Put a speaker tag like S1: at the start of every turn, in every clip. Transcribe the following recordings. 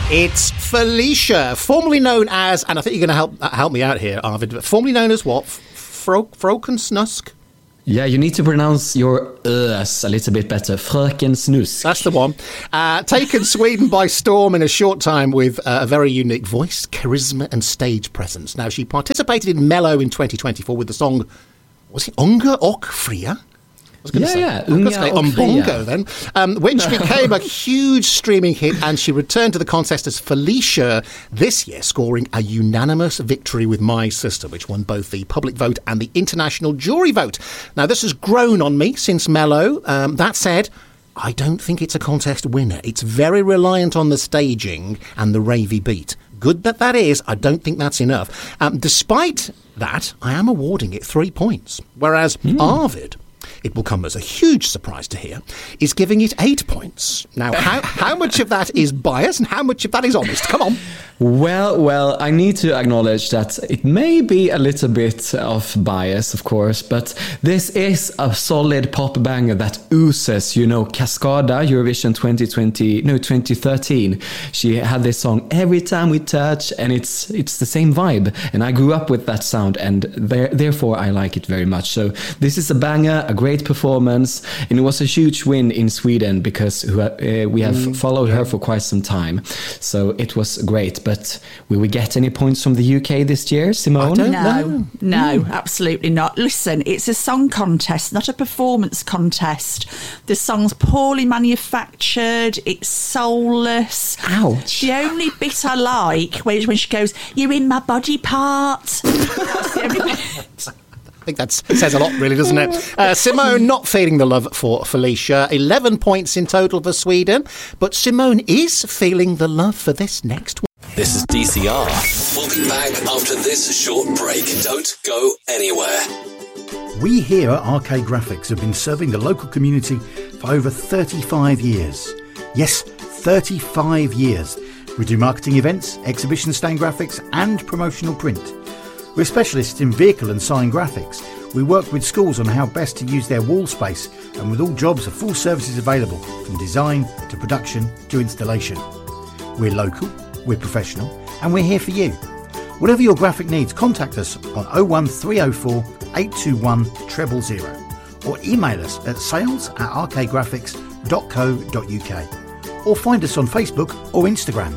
S1: It's Felicia, formerly known as, and I think you're going to help me out here, Arvid, but formerly known as what? Fröken Snusk?
S2: Yeah, you need to pronounce your Ös a little bit better. Fröken Snusk.
S1: That's the one. Taken Sweden by storm in a short time with a very unique voice, charisma and stage presence. Now, she participated in Mello in 2024 with the song, was it Unga och Fria? I was going to say Umbongo then, which became a huge streaming hit, and she returned to the contest as Felicia this year, scoring a unanimous victory with My Sister, which won both the public vote and the international jury vote. Now, this has grown on me since Mello. That said, I don't think it's a contest winner. It's very reliant on the staging and the ravey beat. Good that is, I don't think that's enough. Despite that, I am awarding it 3 points, whereas Arvid, it will come as a huge surprise to hear, is giving it 8 points. Now, how much of that is bias and how much of that is honest? Come on.
S2: Well, I need to acknowledge that it may be a little bit of bias, of course, but this is a solid pop banger that oozes, Cascada, Eurovision 2013. She had this song, Every Time We Touch, and it's the same vibe. And I grew up with that sound, and therefore I like it very much. So this is a banger, a great performance, and it was a huge win in Sweden because we have followed her for quite some time. So it was great. But will we get any points from the UK this year, Simone?
S3: No, absolutely not. Listen, it's a song contest, not a performance contest. The song's poorly manufactured, it's soulless.
S2: Ouch.
S3: The only bit I like when she goes, "You're in my body part." That's the only bit.
S1: I think that says a lot, really, doesn't it? Simone not feeling the love for Felicia. 11 points in total for Sweden. But Simone is feeling the love for this next one.
S4: This is DCR. We'll be back after this short break. Don't go anywhere.
S5: We here at Arcade Graphics have been serving the local community for over 35 years. Yes, 35 years. We do marketing events, exhibition stand graphics and promotional print. We're specialists in vehicle and sign graphics. We work with schools on how best to use their wall space, and with all jobs are full services available, from design to production to installation. We're local, we're professional, and we're here for you. Whatever your graphic needs, contact us on 01304 821 000 or email us at sales@arcadegraphics.co.uk or find us on Facebook or Instagram.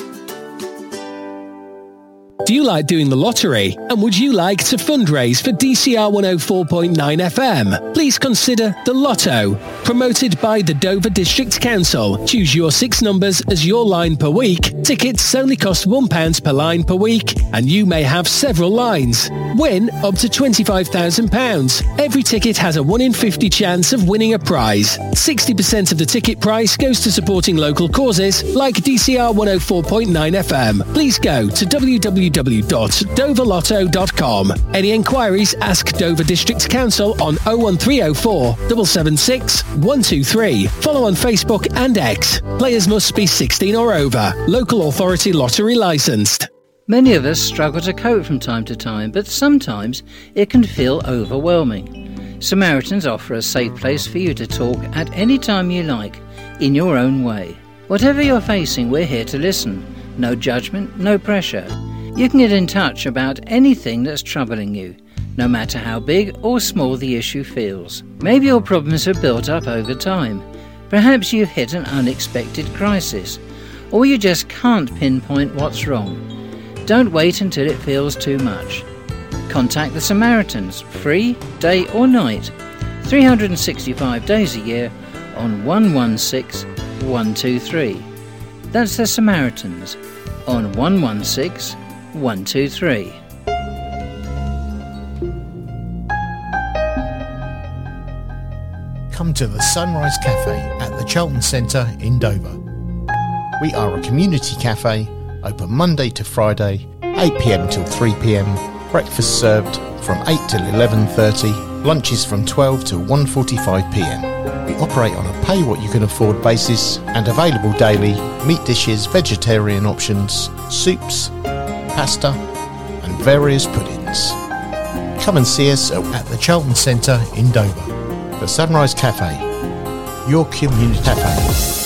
S6: Do you like doing the lottery? And would you like to fundraise for DCR 104.9 FM? Please consider the Lotto. Promoted by the Dover District Council. Choose your 6 numbers as your line per week. Tickets only cost £1 per line per week, and you may have several lines. Win up to £25,000. Every ticket has a 1 in 50 chance of winning a prize. 60% of the ticket price goes to supporting local causes like DCR 104.9 FM. Please go to www.doverlotto.com. Any enquiries, ask Dover District Council on 01304 776 123. Follow on Facebook and X. Players must be 16 or over. Local authority lottery licensed.
S7: Many of us struggle to cope from time to time, but sometimes it can feel overwhelming. Samaritans offer a safe place for you to talk at any time you like, in your own way. Whatever you're facing, we're here to listen. No judgment, no pressure. You can get in touch about anything that's troubling you, no matter how big or small the issue feels. Maybe your problems have built up over time. Perhaps you've hit an unexpected crisis, or you just can't pinpoint what's wrong. Don't wait until it feels too much. Contact the Samaritans, free, day or night, 365 days a year on 116 123. That's the Samaritans on 116 123.
S8: Come to the Sunrise Cafe at the Charlton Centre in Dover. We are a community cafe, open Monday to Friday, 8 p.m. till 3 p.m, breakfast served from 8 till 11:30, lunches from 12 till 1:45 p.m. We operate on a pay what you can afford basis and available daily meat dishes, vegetarian options, soups, pasta and various puddings. Come and see us at the Charlton Centre in Dover. The Sunrise Cafe, your community cafe.